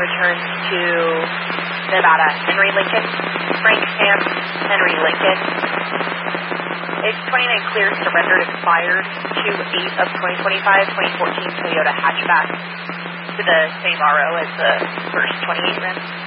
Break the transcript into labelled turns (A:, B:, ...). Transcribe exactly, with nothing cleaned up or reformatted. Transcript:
A: returns to Nevada. Henry Lincoln, Frank Sam, Henry Lincoln. It's twenty-nine clear, surrendered, expired, two eight of twenty twenty-five, twenty fourteen Toyota hatchback to the same R O as the first twenty-eight rim.